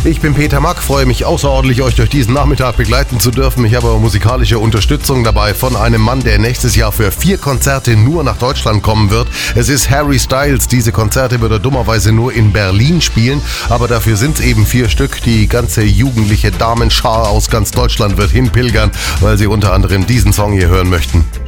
Ich bin Peter Mack, freue mich außerordentlich, euch durch diesen Nachmittag begleiten zu dürfen. Ich habe aber musikalische Unterstützung dabei von einem Mann, der nächstes Jahr für 4 Konzerte nur nach Deutschland kommen wird. Es ist Harry Styles. Diese Konzerte wird er dummerweise nur in Berlin spielen, aber dafür sind es eben 4 Stück. Die ganze jugendliche Damenschar aus ganz Deutschland wird hinpilgern, weil sie unter anderem diesen Song hier hören möchten.